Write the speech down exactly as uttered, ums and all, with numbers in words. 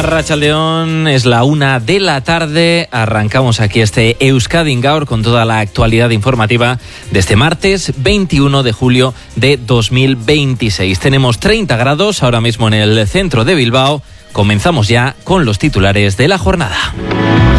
Arratsaldeón, es la una de la tarde. Arrancamos aquí este Euskadi Gaur con toda la actualidad informativa de este martes veintiuno de julio de dos mil veintiséis. Tenemos treinta grados ahora mismo en el centro de Bilbao. Comenzamos ya con los titulares de la jornada.